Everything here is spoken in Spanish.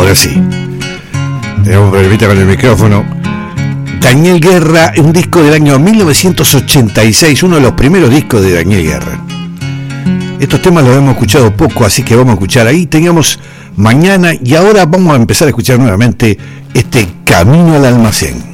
Ahora sí. Tenemos problemita con el micrófono. Daniel Guerra, un disco del año 1986, uno de los primeros discos de Daniel Guerra. Estos temas los hemos escuchado poco, así que vamos a escuchar ahí. Teníamos Mañana y ahora vamos a empezar a escuchar nuevamente este Camino al Almacén.